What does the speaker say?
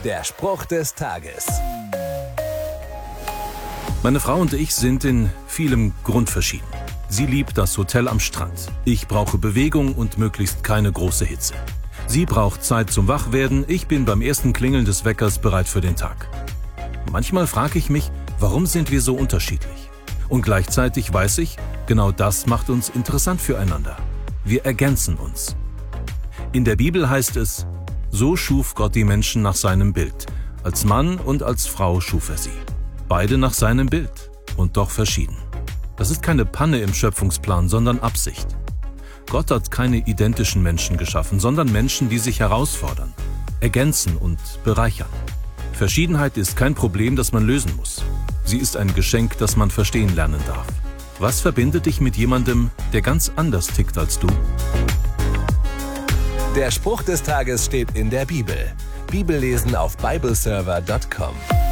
Der Spruch des Tages. Meine Frau und ich sind in vielem grundverschieden. Sie liebt das Hotel am Strand. Ich brauche Bewegung und möglichst keine große Hitze. Sie braucht Zeit zum Wachwerden. Ich bin beim ersten Klingeln des Weckers bereit für den Tag. Manchmal frage ich mich, warum sind wir so unterschiedlich? Und gleichzeitig weiß ich, genau das macht uns interessant füreinander. Wir ergänzen uns. In der Bibel heißt es: So schuf Gott die Menschen nach seinem Bild. Als Mann und als Frau schuf er sie. Beide nach seinem Bild und doch verschieden. Das ist keine Panne im Schöpfungsplan, sondern Absicht. Gott hat keine identischen Menschen geschaffen, sondern Menschen, die sich herausfordern, ergänzen und bereichern. Verschiedenheit ist kein Problem, das man lösen muss. Sie ist ein Geschenk, das man verstehen lernen darf. Was verbindet dich mit jemandem, der ganz anders tickt als du? Der Spruch des Tages steht in der Bibel. Bibellesen auf bibleserver.com.